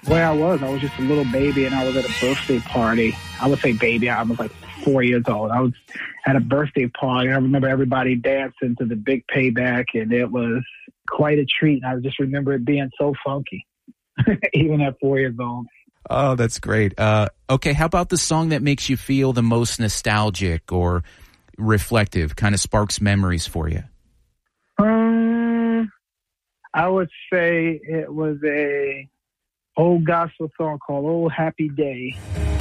Where I was just a little baby, and I was at a birthday party. I would say baby, I was like 4 years old. I was at a birthday party. I remember everybody dancing to the Big Payback, and it was quite a treat. And I just remember it being so funky, even at 4 years old. Oh, that's great. Okay, how about the song that makes you feel the most nostalgic or reflective, kind of sparks memories for you? I would say it was a old gospel song called "Old Happy Day."